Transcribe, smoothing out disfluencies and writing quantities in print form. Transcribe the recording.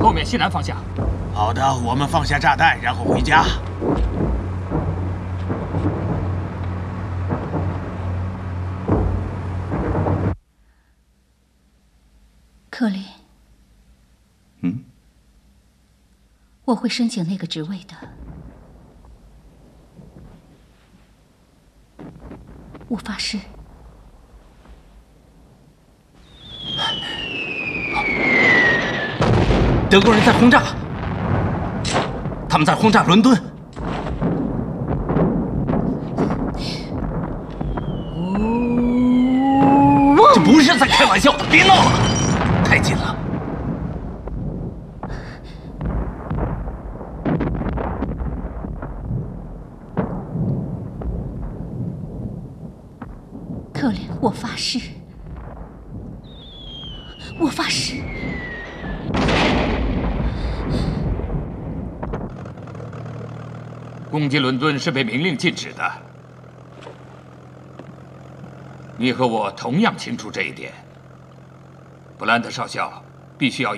后面西南方向。 好的，我们放下炸弹，然后回家。 克林，我会申请那个职位的。我发誓。 德国人在轰炸，他们在轰炸伦敦。这不是在开玩笑的，别闹了，太近了。 克林，我发誓，我发誓。 攻击伦敦是被明令禁止的，你和我同样清楚这一点。布兰特少校必须要